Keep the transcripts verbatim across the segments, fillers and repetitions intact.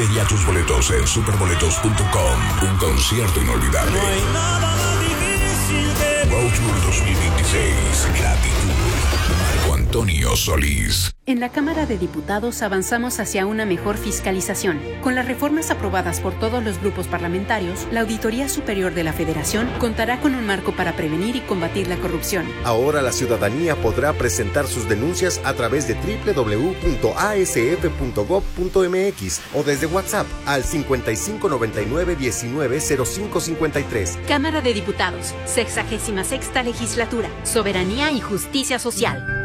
Adquiere ya tus boletos en superboletos punto com. Un concierto inolvidable. No hay nada más difícil que Road Tour dos mil veintiséis. Gratitud. Marco Antonio Solís. En la Cámara de Diputados avanzamos hacia una mejor fiscalización. Con las reformas aprobadas por todos los grupos parlamentarios, la Auditoría Superior de la Federación contará con un marco para prevenir y combatir la corrupción. Ahora la ciudadanía podrá presentar sus denuncias a través de doble u doble u doble u punto a s f punto gob punto m x o desde WhatsApp al cincuenta y cinco noventa y nueve diecinueve cero cinco cincuenta y tres. Cámara de Diputados, sexagésima sexta legislatura, soberanía y justicia social.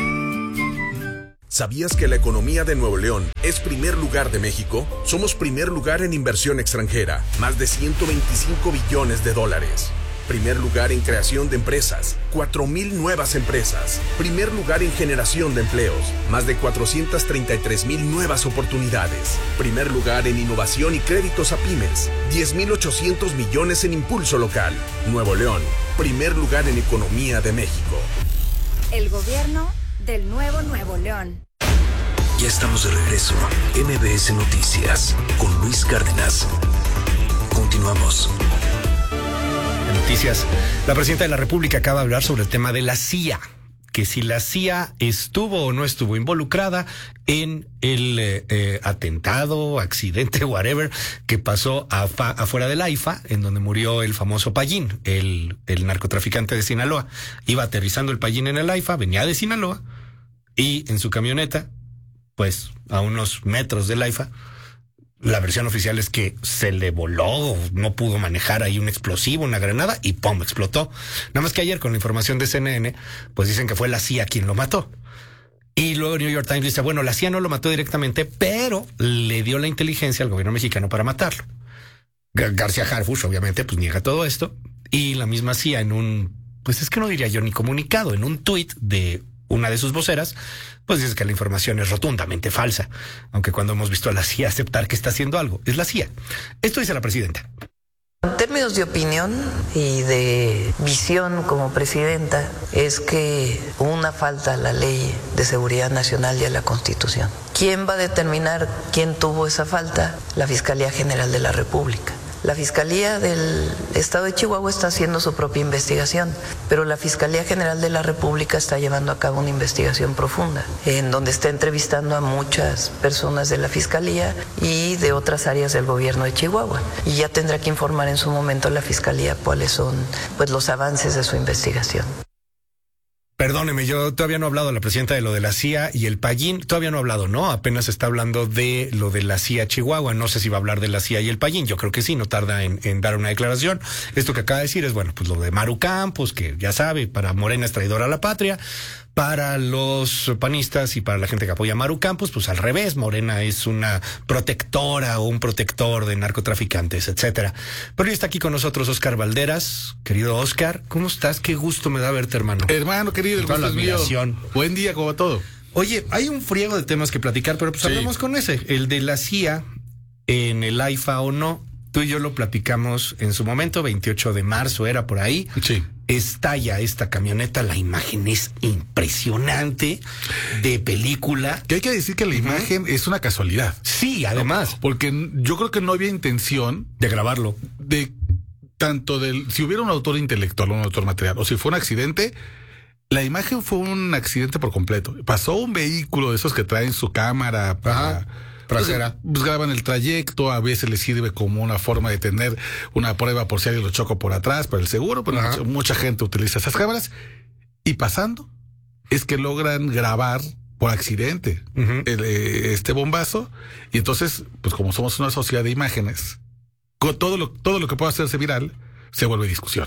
¿Sabías que la economía de Nuevo León es primer lugar de México? Somos primer lugar en inversión extranjera, más de ciento veinticinco billones de dólares. Primer lugar en creación de empresas, cuatro mil nuevas empresas. Primer lugar en generación de empleos, más de cuatrocientas treinta y tres mil nuevas oportunidades. Primer lugar en innovación y créditos a pymes, diez mil ochocientos millones en impulso local. Nuevo León, primer lugar en economía de México. El gobierno del nuevo Nuevo León. Ya estamos de regreso. M B S Noticias con Luis Cárdenas. Continuamos. Noticias. La presidenta de la República acaba de hablar sobre el tema de la C I A, que si la C I A estuvo o no estuvo involucrada en el eh, eh, atentado, accidente, whatever, que pasó afa, afuera del AIFA, en donde murió el famoso Payín, el, el narcotraficante de Sinaloa. Iba aterrizando el Payín en el AIFA, venía de Sinaloa, y en su camioneta, pues a unos metros del AIFA, la versión oficial es que se le voló, no pudo manejar ahí un explosivo, una granada, y ¡pum!, explotó. Nada más que ayer, con la información de C N N, pues dicen que fue la C I A quien lo mató. Y luego New York Times dice, bueno, la C I A no lo mató directamente, pero le dio la inteligencia al gobierno mexicano para matarlo. Gar- García Harfuch, obviamente, pues niega todo esto. Y la misma C I A en un, pues es que no diría yo ni comunicado, en un tuit de una de sus voceras, pues dice que la información es rotundamente falsa, aunque cuando hemos visto a la C I A aceptar que está haciendo algo, es la C I A. Esto dice la presidenta. En términos de opinión y de visión como presidenta, es que hubo una falta a la Ley de Seguridad Nacional y a la Constitución. ¿Quién va a determinar quién tuvo esa falta? La Fiscalía General de la República. La Fiscalía del Estado de Chihuahua está haciendo su propia investigación, pero la Fiscalía General de la República está llevando a cabo una investigación profunda, en donde está entrevistando a muchas personas de la Fiscalía y de otras áreas del gobierno de Chihuahua. Y ya tendrá que informar en su momento la Fiscalía cuáles son, pues, los avances de su investigación. Perdóneme, yo todavía no he hablado de la presidenta de lo de la C I A y el Payín, todavía no he hablado, ¿no? Apenas está hablando de lo de la C I A Chihuahua, no sé si va a hablar de la C I A y el Payín, yo creo que sí, no tarda en, en dar una declaración. Esto que acaba de decir es, bueno, pues lo de Maru Campos, que ya sabe, para Morena es traidora a la patria, para los panistas y para la gente que apoya a Maru Campos, pues al revés, Morena es una protectora o un protector de narcotraficantes, etcétera. Pero hoy está aquí con nosotros Oscar Valderas. Querido Oscar, ¿cómo estás? Qué gusto me da verte, hermano. Hermano querido, el gusto es mío. Buen día, como todo. Oye, hay un friego de temas que platicar, pero pues sí, hablamos con ese, el de la C I A en el AIFA o no. Tú y yo lo platicamos en su momento, veintiocho de marzo era por ahí. Sí. Estalla esta camioneta, la imagen es impresionante, de película. Que hay que decir que la imagen uh-huh. es una casualidad. Sí, además. Porque yo creo que no había intención de grabarlo. De tanto del, si hubiera un autor intelectual o un autor material, o si fue un accidente, la imagen fue un accidente por completo. Pasó un vehículo de esos que traen su cámara para... Ajá. Trasera. Pues graban el trayecto, a veces les sirve como una forma de tener una prueba por si alguien lo choca por atrás, para el seguro, pero mucha, mucha gente utiliza esas cámaras. Y pasando, es que logran grabar por accidente uh-huh. el, este bombazo. Y entonces, pues como somos una sociedad de imágenes, con todo lo, todo lo que pueda hacerse viral se vuelve discusión.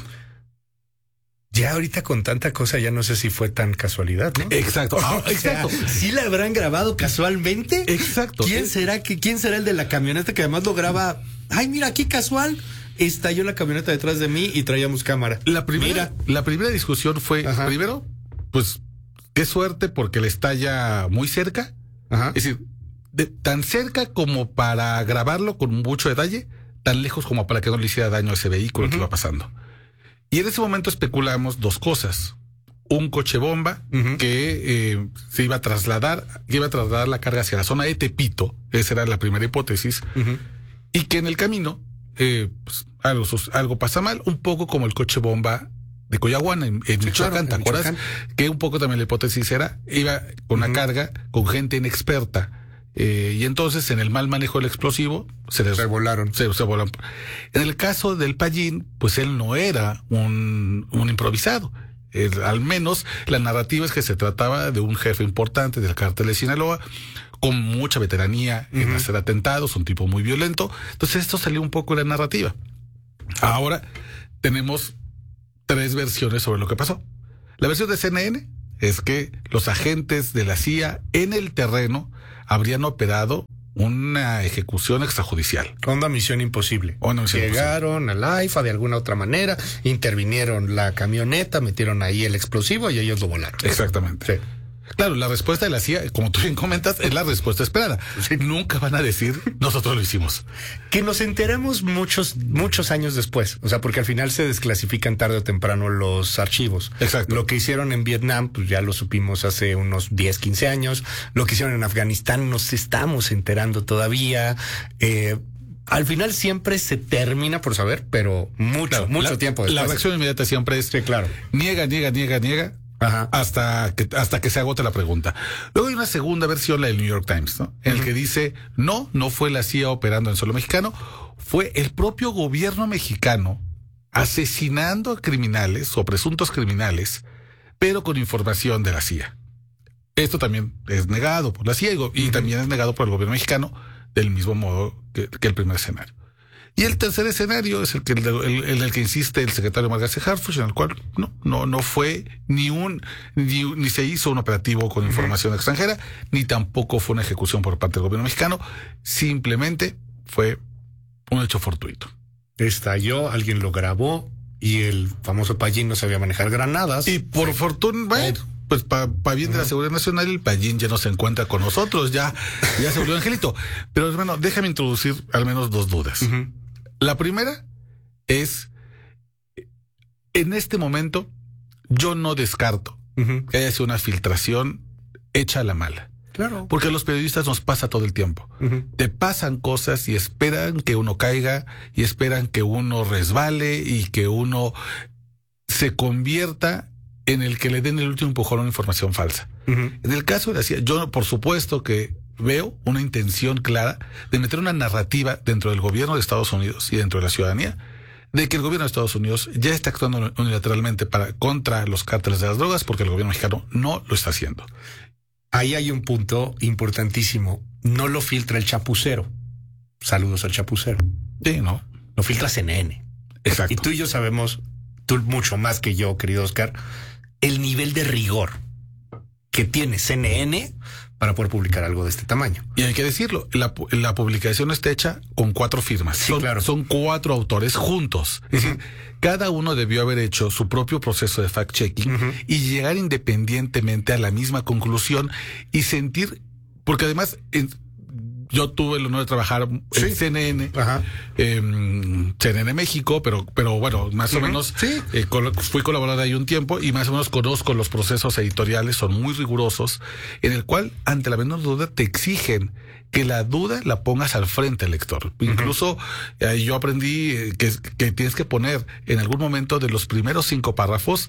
Ya ahorita con tanta cosa ya no sé si fue tan casualidad, ¿no? Exacto. Ah, o exacto. Sea, ¿sí la habrán grabado casualmente? Exacto. ¿Quién es... será que quién será el de la camioneta que además lo graba? Ay, mira, qué casual. Estalló la camioneta detrás de mí y traíamos cámara. La primera, mira. la primera discusión fue, Ajá. primero, pues, qué suerte porque le estalla muy cerca. Ajá. Es decir, de, tan cerca como para grabarlo con mucho detalle, tan lejos como para que no le hiciera daño a ese vehículo uh-huh. que iba pasando. Y en ese momento especulamos dos cosas. un coche bomba uh-huh. que eh, se iba a trasladar, que iba a trasladar la carga hacia la zona de Tepito, esa era la primera hipótesis, uh-huh. y que en el camino eh, pues, algo, algo pasa mal, un poco como el coche bomba de Coyahuana en, en sí, Michoacán, claro, ¿te acuerdas? Michoacán. Que un poco también la hipótesis era, iba con una uh-huh. carga, con gente inexperta, eh, y entonces en el mal manejo del explosivo se les se volaron. Se, se volaron. En el caso del Pallín, pues él no era un, un improvisado. Eh, al menos la narrativa es que se trataba de un jefe importante del cártel de Sinaloa, con mucha veteranía uh-huh. en hacer atentados, un tipo muy violento. Entonces esto salió un poco de la narrativa. Ahora tenemos tres versiones sobre lo que pasó. La versión de C N N es que los agentes de la C I A en el terreno habrían operado una ejecución extrajudicial. Una misión imposible. Una misión Llegaron imposible. a la AIFA de alguna otra manera, intervinieron la camioneta, metieron ahí el explosivo y ellos lo volaron. Exactamente. Sí. Claro, la respuesta de la C I A, como tú bien comentas, es la respuesta esperada. Sí. Nunca van a decir, nosotros lo hicimos. Que nos enteramos muchos, muchos años después. O sea, porque al final se desclasifican tarde o temprano los archivos. Exacto. Lo que hicieron en Vietnam, pues ya lo supimos hace unos diez, quince años. Lo que hicieron en Afganistán nos estamos enterando todavía. Eh, Al final siempre se termina por saber, pero mucho, claro, mucho la, tiempo después. La reacción inmediata siempre es, sí, claro. niega, niega, niega, niega, Ajá. hasta que hasta que se agote la pregunta. Luego hay una segunda versión, la del New York Times, ¿no? En uh-huh. el que dice, no, no fue la C I A operando en suelo mexicano, fue el propio gobierno mexicano asesinando a criminales o presuntos criminales, pero con información de la C I A. Esto también es negado por la C I A y, y uh-huh. también es negado por el gobierno mexicano, del mismo modo que, que el primer escenario. Y el tercer escenario es el que el, el, el, el que insiste el secretario Margareth Harfuch, en el cual no, no, no fue ni un, ni, ni se hizo un operativo con información uh-huh. extranjera, ni tampoco fue una ejecución por parte del gobierno mexicano, simplemente fue un hecho fortuito. Estalló, alguien lo grabó y el famoso Pallín no sabía manejar granadas. Y por sí. fortuna, bueno, pues para pa bien de la seguridad nacional, el Pallín ya no se encuentra con nosotros, ya, ya se volvió angelito. Pero hermano, déjame introducir al menos dos dudas. Uh-huh. La primera es, en este momento, yo no descarto uh-huh. que haya sido una filtración hecha a la mala. Claro. Porque a los periodistas nos pasa todo el tiempo. Uh-huh. Te pasan cosas y esperan que uno caiga, y esperan que uno resbale y que uno se convierta en el que le den el último empujón a una información falsa. Uh-huh. En el caso de la C I A, yo por supuesto que veo una intención clara de meter una narrativa dentro del gobierno de Estados Unidos y dentro de la ciudadanía de que el gobierno de Estados Unidos ya está actuando unilateralmente para, contra los cárteles de las drogas, porque el gobierno mexicano no lo está haciendo. Ahí hay un punto importantísimo. No lo filtra el chapucero. Saludos al chapucero. Sí, no. Lo filtra C N N. Exacto. Y tú y yo sabemos, tú mucho más que yo, querido Oscar, el nivel de rigor que tiene C N N para poder publicar algo de este tamaño. Y hay que decirlo, la, la publicación está hecha con cuatro firmas. Sí, son, claro. Son cuatro autores juntos. Es uh-huh. decir, cada uno debió haber hecho su propio proceso de fact-checking uh-huh. y llegar independientemente a la misma conclusión y sentir, porque además en, yo tuve el honor de trabajar en sí. C N N, Ajá. eh, C N N México, pero pero bueno, más uh-huh. o menos sí. eh, col- fui colaborador ahí un tiempo y más o menos conozco los procesos editoriales, son muy rigurosos, en el cual ante la menor duda te exigen que la duda la pongas al frente del lector. Uh-huh. Incluso eh, yo aprendí eh, que, que tienes que poner en algún momento de los primeros cinco párrafos: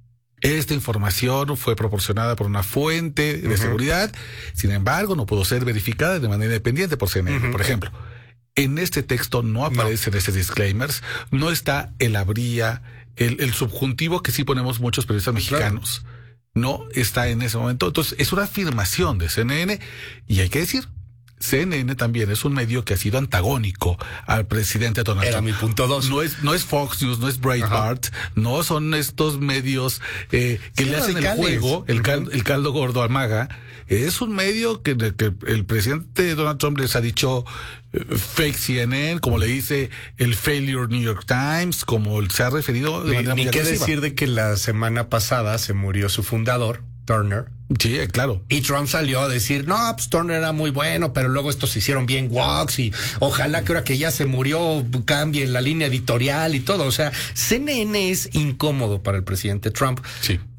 esta información fue proporcionada por una fuente de uh-huh. seguridad, sin embargo, no pudo ser verificada de manera independiente por C N N, uh-huh. por ejemplo. En este texto no aparecen no. esos disclaimers, no está el habría, el, el subjuntivo que sí ponemos muchos periodistas mexicanos, claro. no está en ese momento. Entonces, es una afirmación de C N N, y hay que decir, C N N también es un medio que ha sido antagónico al presidente Donald Era Trump. mi punto dos. No es, no es Fox News, no es Breitbart, Ajá. no son estos medios eh, que sí, le hacen radicales. el juego, el, cal, el caldo gordo al MAGA. Es un medio que, que el presidente Donald Trump les ha dicho eh, fake C N N, como le dice el failure New York Times, como se ha referido de ni, manera ni muy qué agresiva. decir de que la semana pasada se murió su fundador, Turner. Sí, claro. Y Trump salió a decir, no, pues Turner era muy bueno, pero luego estos se hicieron bien woks y ojalá que ahora que ya se murió cambien la línea editorial y todo. O sea, C N N es incómodo para el presidente Trump. Sí.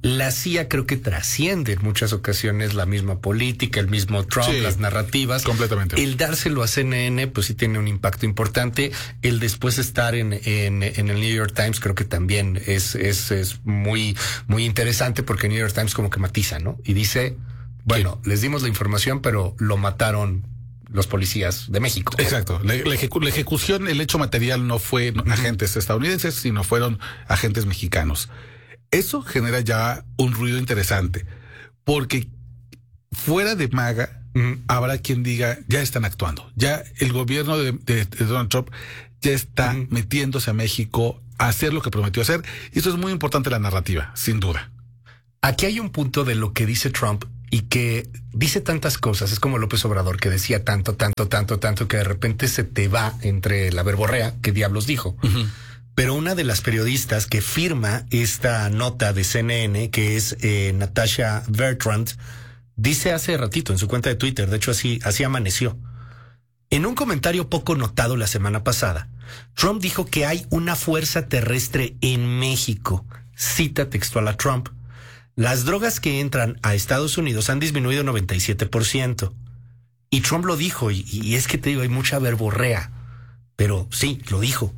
La C I A creo que trasciende en muchas ocasiones la misma política, el mismo Trump, sí, las narrativas. Completamente. El dárselo a C N N, pues sí tiene un impacto importante. El después estar en, en, en el New York Times creo que también es, es, es muy, muy interesante, porque el New York Times como que matiza, ¿no? Y dice, bueno, sí, les dimos la información, pero lo mataron los policías de México. Exacto. La, la, ejecu la ejecución, el hecho material no fue uh-huh. agentes estadounidenses, sino fueron agentes mexicanos. Eso genera ya un ruido interesante, porque fuera de MAGA uh-huh. habrá quien diga, ya están actuando. Ya el gobierno de, de, de Donald Trump ya está uh-huh. metiéndose a México a hacer lo que prometió hacer. Y eso es muy importante, la narrativa, sin duda. Aquí hay un punto de lo que dice Trump y que dice tantas cosas. Es como López Obrador, que decía tanto, tanto, tanto, tanto, que de repente se te va entre la verborrea. ¿Qué diablos dijo? Uh-huh. Pero una de las periodistas que firma esta nota de C N N, que es eh, Natasha Bertrand, dice hace ratito en su cuenta de Twitter, de hecho así, así amaneció. En un comentario poco notado la semana pasada, Trump dijo que hay una fuerza terrestre en México. Cita textual a Trump. Las drogas que entran a Estados Unidos han disminuido noventa y siete por ciento. Y Trump lo dijo, y, y es que te digo, hay mucha verborrea. Pero sí, lo dijo.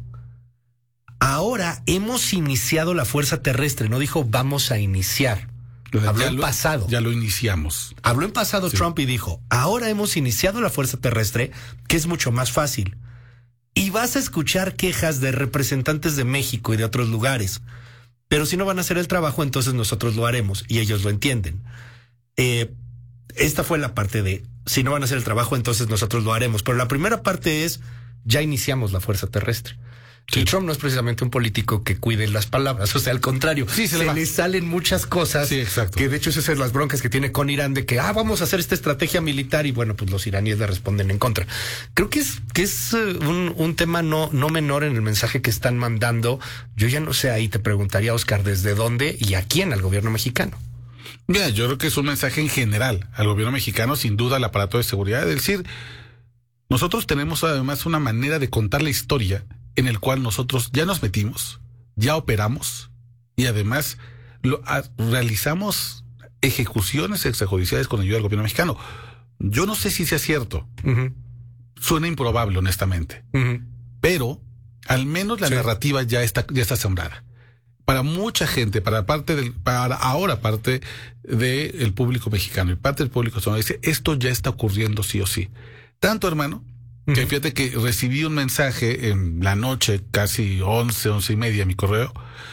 Ahora hemos iniciado la fuerza terrestre, no dijo vamos a iniciar. Habló en pasado. Ya lo iniciamos. Habló en pasado sí. Trump y dijo, ahora hemos iniciado la fuerza terrestre, que es mucho más fácil. Y vas a escuchar quejas de representantes de México y de otros lugares. Pero si no van a hacer el trabajo, entonces nosotros lo haremos. Y ellos lo entienden. Eh, esta fue la parte de, si no van a hacer el trabajo, entonces nosotros lo haremos. Pero la primera parte es, ya iniciamos la fuerza terrestre. Sí. Y Trump no es precisamente un político que cuide las palabras, o sea, al contrario, sí, se, se le, le salen muchas cosas, sí, exacto. que de hecho esas son las broncas que tiene con Irán, de que, ah, vamos a hacer esta estrategia militar, y bueno, pues los iraníes le responden en contra. Creo que es que es uh, un, un tema no, no menor en el mensaje que están mandando. Yo ya no sé, ahí te preguntaría, Oscar, ¿desde dónde y a quién? Al gobierno mexicano. Mira, yo creo que es un mensaje en general al gobierno mexicano, sin duda, al aparato de seguridad. Es decir, nosotros tenemos además una manera de contar la historia en el cual nosotros ya nos metimos, ya operamos y además lo, a, realizamos ejecuciones extrajudiciales con ayuda del gobierno mexicano. Yo no sé si sea cierto. Uh-huh. Suena improbable, honestamente. Uh-huh. Pero al menos la sí. narrativa ya está, ya está sembrada. Para mucha gente, para parte del, para ahora parte del público mexicano y parte del público estadounidense, esto ya está ocurriendo sí o sí. Tanto, hermano, que uh-huh. fíjate que recibí un mensaje en la noche, casi once, once y media, mi correo.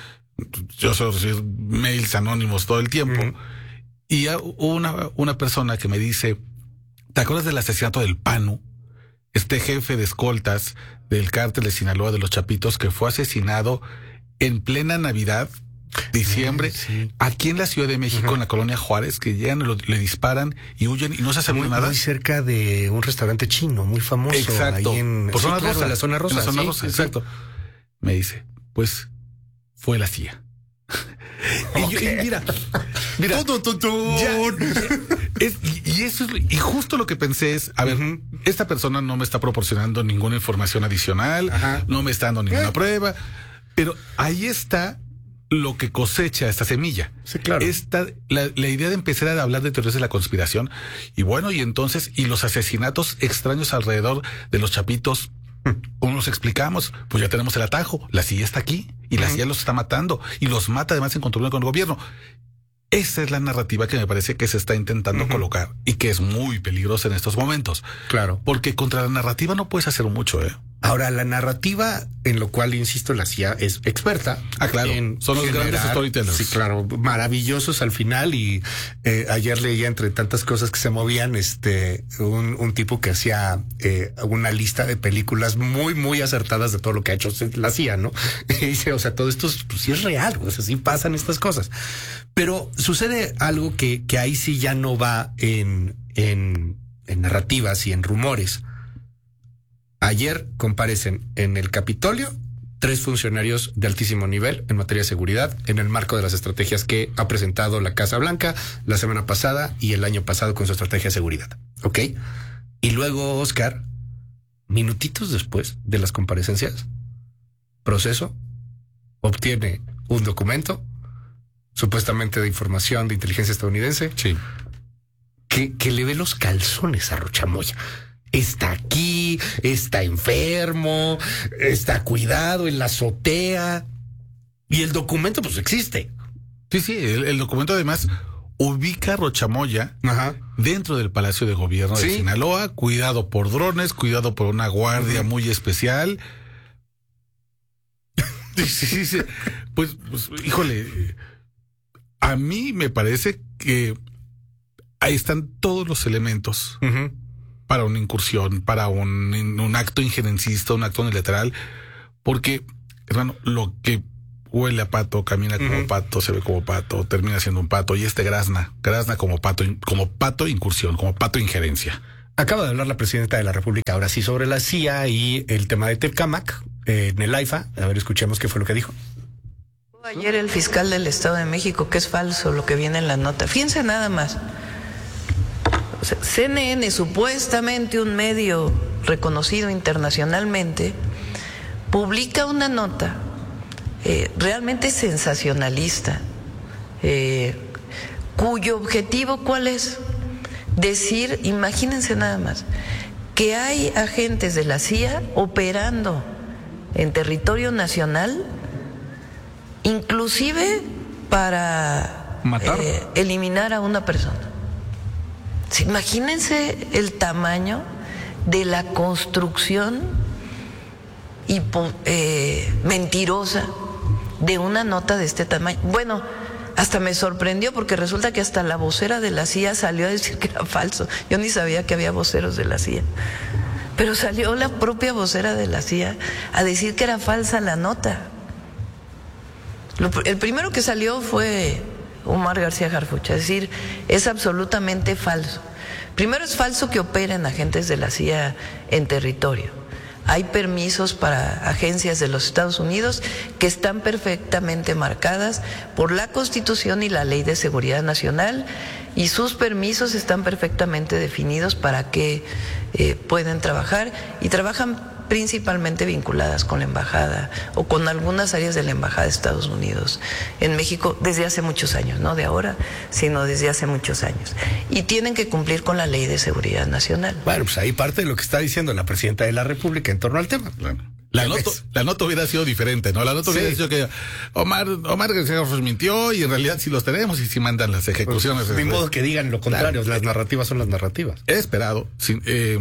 Yo suelo recibir mails anónimos todo el tiempo. Uh-huh. Y una, una persona que me dice, ¿te acuerdas del asesinato del Panu? Este jefe de escoltas del cártel de Sinaloa de los Chapitos, que fue asesinado en plena Navidad, diciembre, sí, sí. aquí en la Ciudad de México, uh-huh. en la colonia Juárez, que llegan, lo, le disparan y huyen y no se hace muy, nada. Muy cerca de un restaurante chino muy famoso. Exacto. Ahí en, Por sí, zona claro, rosa. En la zona rosa. En la zona sí, rosa, sí, exacto. Sí. Me dice, pues fue la C I A. Okay. Y, yo, y mira, mira, ¡Tun, tun, tun! Ya, es, y eso es, y justo lo que pensé es, a ver, uh-huh. esta persona no me está proporcionando ninguna información adicional, uh-huh. no me está dando ninguna ¿Eh? prueba, pero ahí está lo que cosecha esta semilla. Sí, claro. Esta, la, la idea de empezar a hablar de teorías de la conspiración, y bueno, y entonces, y los asesinatos extraños alrededor de los Chapitos, ¿cómo nos explicamos? Pues ya tenemos el atajo, la C I A está aquí, y la uh-huh. C I A los está matando, y los mata además en control con el gobierno. Esa es la narrativa que me parece que se está intentando uh-huh. colocar, y que es muy peligrosa en estos momentos. Claro. Porque contra la narrativa no puedes hacer mucho, ¿eh? Ahora, la narrativa, en lo cual, insisto, la C I A es experta. Ah, claro. En Son los generar, grandes storytellers. Sí, claro. Maravillosos al final. Y eh, ayer leía, entre tantas cosas que se movían, este, un, un tipo que hacía eh, una lista de películas muy, muy acertadas de todo lo que ha hecho la C I A, ¿no? Y dice, o sea, todo esto pues, sí es real. O sea, sí pasan estas cosas. Pero sucede algo que, que ahí sí ya no va en, en, en narrativas y en rumores. Ayer comparecen en el Capitolio tres funcionarios de altísimo nivel en materia de seguridad en el marco de las estrategias que ha presentado la Casa Blanca la semana pasada y el año pasado con su estrategia de seguridad. ¿Ok? Y luego, Oscar, minutitos después de las comparecencias, Proceso obtiene un documento supuestamente de información de inteligencia estadounidense. Sí. Que, que le ve los calzones a Rochamoya. Está aquí, está enfermo, está cuidado en la azotea. Y el documento, pues, existe. Sí, sí, el, el documento además ubica a Rochamoya Ajá. dentro del Palacio de Gobierno ¿Sí? de Sinaloa, cuidado por drones, cuidado por una guardia uh-huh. muy especial. Sí, sí, sí. Pues, pues, híjole, a mí me parece que ahí están todos los elementos uh-huh. para una incursión, para un, un acto injerencista, un acto unilateral, porque, hermano, lo que huele a pato, camina como uh-huh. pato, se ve como pato, termina siendo un pato, y este grazna, grazna como pato, como pato incursión, como pato injerencia. Acaba de hablar la presidenta de la República, ahora sí, sobre la C I A y el tema de Tecámac eh, en el AIFA. A ver, escuchemos qué fue lo que dijo. Ayer el fiscal del Estado de México, que es falso lo que viene en la nota. Fíjense nada más. O sea, C N N, supuestamente un medio reconocido internacionalmente, publica una nota eh, realmente sensacionalista, eh, cuyo objetivo, ¿cuál es? Decir, imagínense nada más, que hay agentes de la C I A operando en territorio nacional, inclusive para matar, eh, eliminar a una persona. Imagínense el tamaño de la construcción hipo, eh, mentirosa de una nota de este tamaño. Bueno, hasta me sorprendió porque resulta que hasta la vocera de la C I A salió a decir que era falso. Yo ni sabía que había voceros de la C I A. Pero salió la propia vocera de la C I A a decir que era falsa la nota. Lo, el primero que salió fue Omar García Harfuch, es decir, es absolutamente falso. Primero, es falso que operen agentes de la C I A en territorio. Hay permisos para agencias de los Estados Unidos que están perfectamente marcadas por la Constitución y la Ley de Seguridad Nacional, y sus permisos están perfectamente definidos para que eh, puedan trabajar, y trabajan principalmente vinculadas con la embajada o con algunas áreas de la embajada de Estados Unidos en México desde hace muchos años, no de ahora, sino desde hace muchos años. Y tienen que cumplir con la Ley de Seguridad Nacional. Bueno, pues ahí parte de lo que está diciendo la presidenta de la República en torno al tema. Bueno, la, nota, la nota hubiera sido diferente, ¿no? La nota sí. hubiera dicho que Omar, Omar García Harfuch mintió y en realidad sí los tenemos y sí mandan las ejecuciones. Pues, de modo que digan lo contrario, claro. Las narrativas son las narrativas. He esperado, sin... Eh,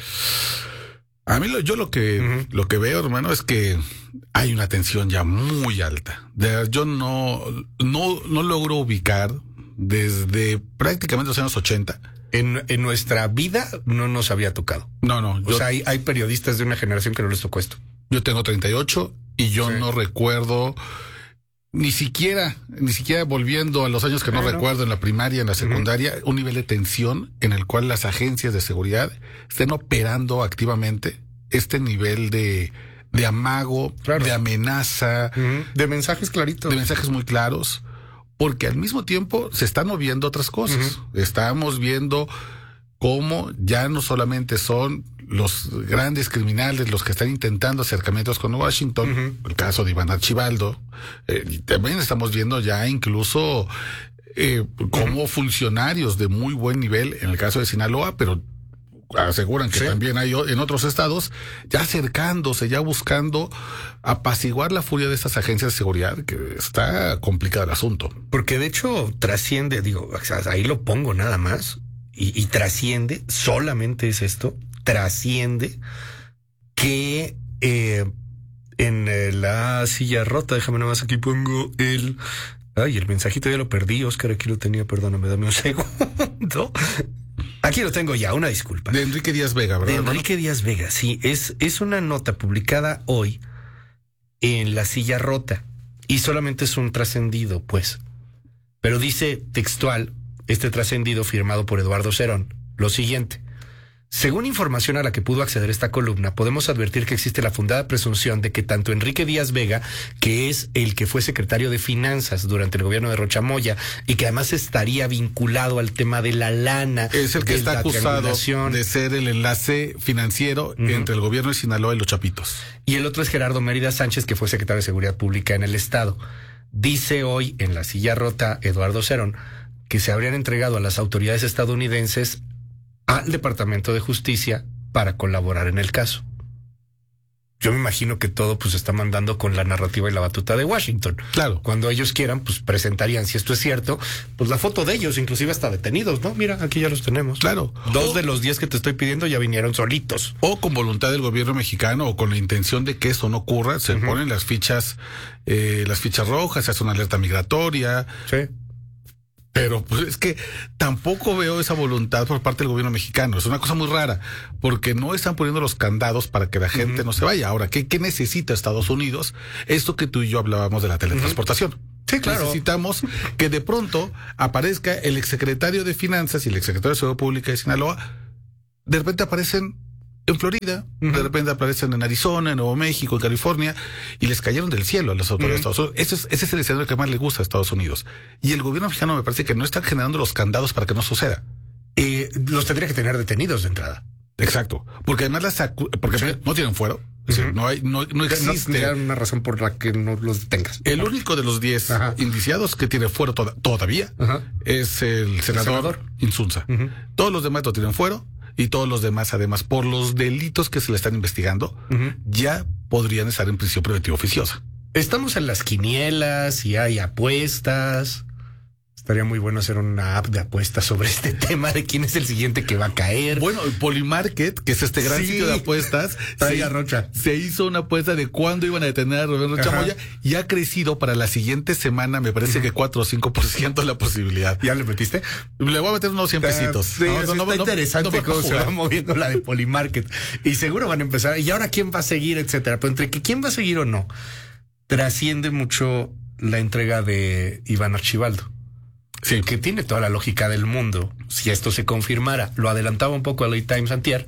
A mí lo, yo lo que uh-huh. lo que veo, hermano, es que hay una tensión ya muy alta. De, yo no, no, no logro ubicar desde prácticamente los años ochenta. En, en nuestra vida no nos había tocado. No, no. O yo, sea, hay, hay periodistas de una generación que no les tocó esto. Yo tengo treinta y ocho y yo sí. no recuerdo ni siquiera, ni siquiera volviendo a los años que no ah, recuerdo, no. en la primaria, en la secundaria, uh-huh. un nivel de tensión en el cual las agencias de seguridad estén operando activamente este nivel de, de amago, claro. de amenaza, uh-huh. de mensajes claritos. De mensajes muy claros, porque al mismo tiempo se están moviendo otras cosas. Uh-huh. Estamos viendo cómo ya no solamente son los grandes criminales los que están intentando acercamientos con Washington, uh-huh. el caso de Iván Archibaldo, eh, y también estamos viendo ya incluso eh, como uh-huh. funcionarios de muy buen nivel, en el caso de Sinaloa, pero aseguran que sí. también hay en otros estados, ya acercándose, ya buscando apaciguar la furia de estas agencias de seguridad, que está complicado el asunto. Porque de hecho trasciende, digo, ahí lo pongo nada más, y, y trasciende, solamente es esto, trasciende que eh, en eh, la silla rota, déjame nada más, aquí pongo el... Ay, el mensajito ya lo perdí, Oscar, aquí lo tenía, perdóname, dame un segundo. Aquí lo tengo ya, una disculpa. De Enrique Díaz Vega, ¿verdad? De Enrique hermano? Díaz Vega, sí. Es, es una nota publicada hoy en La Silla Rota y solamente es un trascendido, pues. Pero dice textual, este trascendido firmado por Eduardo Cerón, lo siguiente. Según información a la que pudo acceder esta columna, podemos advertir que existe la fundada presunción de que tanto Enrique Díaz Vega, que es el que fue secretario de Finanzas durante el gobierno de Rochamoya y que además estaría vinculado al tema de la lana, es el que está acusado de ser el enlace financiero uh-huh. entre el gobierno de Sinaloa y los Chapitos. Y el otro es Gerardo Mérida Sánchez, que fue secretario de Seguridad Pública en el Estado. Dice hoy en La Silla Rota Eduardo Cerón que se habrían entregado a las autoridades estadounidenses al Departamento de Justicia para colaborar en el caso. Yo me imagino que todo pues está mandando con la narrativa y la batuta de Washington. Claro. Cuando ellos quieran, pues presentarían, si esto es cierto, pues la foto de ellos, inclusive hasta detenidos, ¿no? Mira, aquí ya los tenemos. Claro. Dos o, de los diez que te estoy pidiendo ya vinieron solitos. O con voluntad del gobierno mexicano o con la intención de que eso no ocurra, se uh-huh. ponen las fichas, eh, las fichas rojas, se hace una alerta migratoria. Sí. Pero pues es que tampoco veo esa voluntad por parte del gobierno mexicano. Es una cosa muy rara, porque no están poniendo los candados para que la gente uh-huh. no se vaya. Ahora, ¿qué, ¿qué necesita Estados Unidos? Esto que tú y yo hablábamos de la teletransportación. Uh-huh. Sí, claro. Necesitamos que de pronto aparezca el exsecretario de Finanzas y el exsecretario de Seguridad Pública de Sinaloa. De repente aparecen en Florida, uh-huh. de repente aparecen en Arizona, en Nuevo México, en California, y les cayeron del cielo a las autoridades uh-huh. de Estados Unidos. Ese es, ese es el escenario que más le gusta a Estados Unidos. Y el gobierno mexicano me parece que no está generando los candados para que no suceda. Eh, los tendría que tener detenidos de entrada. Exacto. Porque además las acu- porque sí. no tienen fuero. Es decir, uh-huh. no hay, no, no existe no una razón por la que no los detengas. El único de los diez uh-huh. indiciados que tiene fuero to- todavía uh-huh. es el senador, ¿El senador? Insunza. Uh-huh. Todos los demás no tienen fuero. Y todos los demás, además, por los delitos que se le están investigando, uh-huh. ya podrían estar en prisión preventiva oficiosa. Estamos en las quinielas y hay apuestas. Estaría muy bueno hacer una app de apuestas sobre este tema de quién es el siguiente que va a caer. Bueno, Polymarket, que es este gran sí. sitio de apuestas, se, Rocha. se hizo una apuesta de cuándo iban a detener a Rubén Rocha Moya y ha crecido para la siguiente semana, me parece uh-huh. que cuatro o cinco por ciento la posibilidad. ¿Ya le metiste? Le voy a meter unos cien pesitos. Sí, no, no, no, está no, interesante no, no cómo se va moviendo la de Polymarket. Y seguro van a empezar. ¿Y ahora quién va a seguir, etcétera? Pero entre que quién va a seguir o no, trasciende mucho la entrega de Iván Archibaldo. Sí, que tiene toda la lógica del mundo. Si esto se confirmara, lo adelantaba un poco a L A Times antier.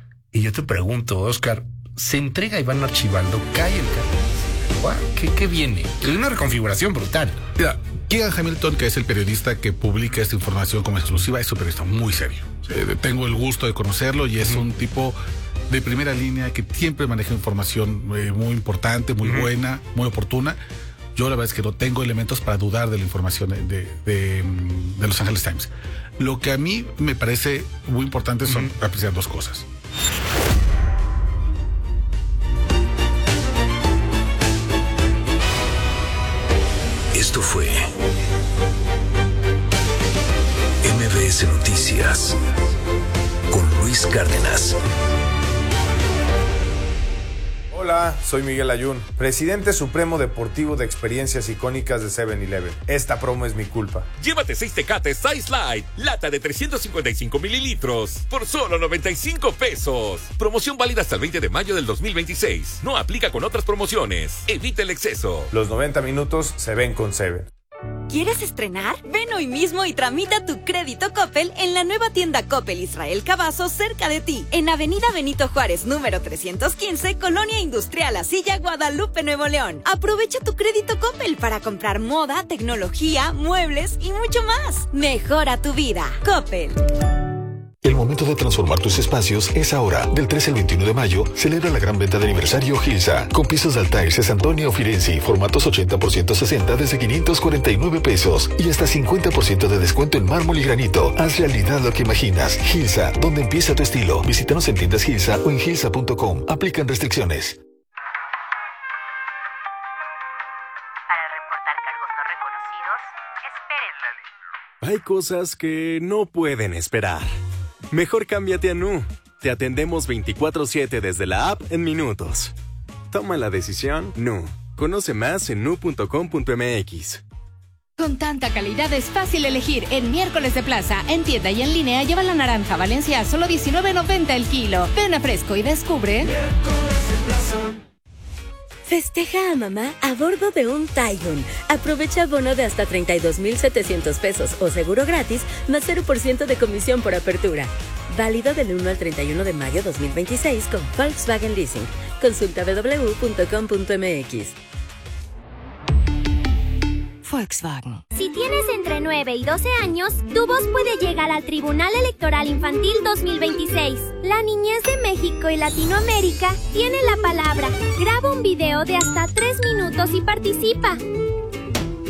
Y yo te pregunto, Oscar, ¿se entrega Iván Archibaldo? ¿Cae el cargo? ¿Qué, ¿Qué viene? Es una reconfiguración brutal. Mira, Keegan Hamilton, que es el periodista que publica esta información como exclusiva, es un periodista muy serio. Eh, tengo el gusto de conocerlo y es uh-huh. un tipo de primera línea que siempre maneja información eh, muy importante, muy uh-huh. buena, muy oportuna. Yo la verdad es que no tengo elementos para dudar de la información de, de, de, de Los Angeles Times. Lo que a mí me parece muy importante son uh-huh. apreciar dos cosas. Esto fue M B S Noticias con Luis Cárdenas. Hola, soy Miguel Ayun, presidente supremo deportivo de experiencias icónicas de seven eleven. Esta promo es mi culpa. Llévate seis Tecates Size Light, lata de trescientos cincuenta y cinco mililitros, por solo noventa y cinco pesos. Promoción válida hasta el veinte de mayo del dos mil veintiséis. No aplica con otras promociones. Evita el exceso. Los noventa minutos se ven con Seven. ¿Quieres estrenar? Ven hoy mismo y tramita tu crédito Coppel en la nueva tienda Coppel Israel Cavazo cerca de ti, en Avenida Benito Juárez, número trescientos quince, Colonia Industrial La Silla, Guadalupe, Nuevo León. Aprovecha tu crédito Coppel para comprar moda, tecnología, muebles y mucho más. Mejora tu vida. Coppel. El momento de transformar tus espacios es ahora. Del trece al veintiuno de mayo, celebra la gran venta de aniversario Gilsa. Con pisos de Altair, Cesantonio o Firenze, formatos ochenta por ciento sesenta desde quinientos cuarenta y nueve pesos. Y hasta cincuenta por ciento de descuento en mármol y granito. Haz realidad lo que imaginas. Gilsa, donde empieza tu estilo. Visítanos en tiendas Gilsa o en gilsa punto com. Aplican restricciones. Para reportar cargos no reconocidos, espere. Hay cosas que no pueden esperar. Mejor cámbiate a Nu. Te atendemos veinticuatro siete desde la app en minutos. Toma la decisión Nu. Conoce más en nu punto com punto m x. Con tanta calidad es fácil elegir. En Miércoles de Plaza, en tienda y en línea, lleva la naranja Valencia a solo diecinueve noventa el kilo. Ven a Fresco y descubre. Miércoles de Plaza. Festeja a mamá a bordo de un Taigun. Aprovecha bono de hasta treinta y dos mil setecientos pesos o seguro gratis más cero por ciento de comisión por apertura. Válido del uno al treinta y uno de mayo dos mil veintiséis con Volkswagen Leasing. Consulta w w w punto com punto m x. Volkswagen. Si tienes entre nueve y doce años, tu voz puede llegar al Tribunal Electoral Infantil dos mil veintiséis. La niñez de México y Latinoamérica tiene la palabra. Graba un video de hasta tres minutos y participa.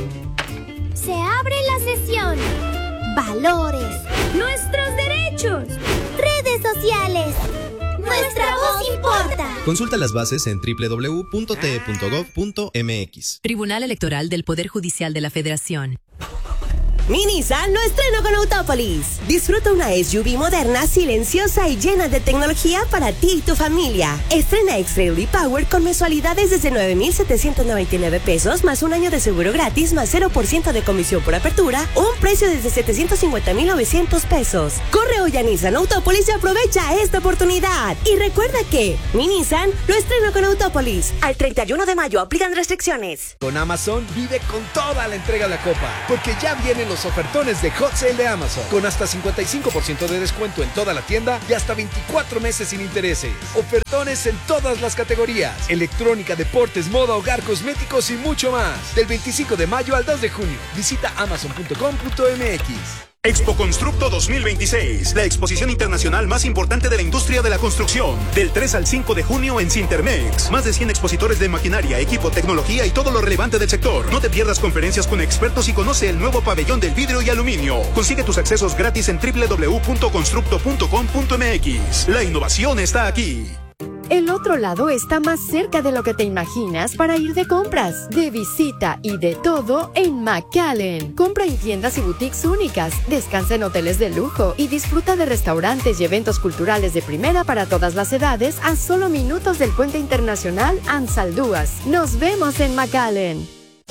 Se abre la sesión. Valores. Nuestros derechos. Redes sociales. Nuestra voz importa. Consulta las bases en doble u doble u doble u punto t e punto gov punto m x. Tribunal Electoral del Poder Judicial de la Federación. Mi Nissan lo estreno con Autópolis. Disfruta una S U V moderna, silenciosa y llena de tecnología para ti y tu familia. Estrena X-Trail e-Power con mensualidades desde nueve mil setecientos noventa y nueve pesos más un año de seguro gratis más cero por ciento de comisión por apertura o un precio desde setecientos cincuenta mil novecientos pesos. Corre hoy a Nissan Autópolis y aprovecha esta oportunidad. Y recuerda que Mi Nissan lo estreno con Autópolis. Al treinta y uno de mayo aplican restricciones. Con Amazon vive con toda la entrega de la copa, porque ya vienen los ofertones de Hot Sale de Amazon, con hasta cincuenta y cinco por ciento de descuento en toda la tienda y hasta veinticuatro meses sin intereses. Ofertones en todas las categorías: electrónica, deportes, moda, hogar, cosméticos y mucho más. Del veinticinco de mayo al dos de junio. Visita amazon punto com punto m x. Expo Constructo dos mil veintiséis, la exposición internacional más importante de la industria de la construcción. Del tres al cinco de junio en Cintermex. Más de cien expositores de maquinaria, equipo, tecnología y todo lo relevante del sector. No te pierdas conferencias con expertos y conoce el nuevo pabellón del vidrio y aluminio. Consigue tus accesos gratis en doble u doble u doble u punto constructo punto com punto m x. La innovación está aquí. El otro lado está más cerca de lo que te imaginas para ir de compras, de visita y de todo en McAllen. Compra en tiendas y boutiques únicas, descansa en hoteles de lujo y disfruta de restaurantes y eventos culturales de primera para todas las edades a solo minutos del Puente Internacional Ansaldúas. Nos vemos en McAllen.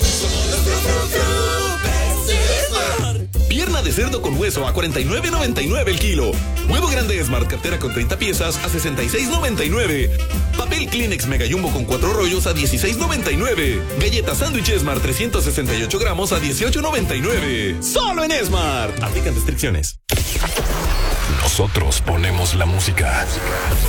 Pierna de cerdo con hueso a cuarenta y nueve noventa y nueve el kilo. Huevo grande Smart cartera con treinta piezas a sesenta y seis noventa y nueve. Papel Kleenex Mega Jumbo con cuatro rollos a dieciséis noventa y nueve. Galleta sándwich Smart trescientos sesenta y ocho gramos a dieciocho noventa y nueve. Solo en Smart. Aplican restricciones. Nosotros ponemos la música.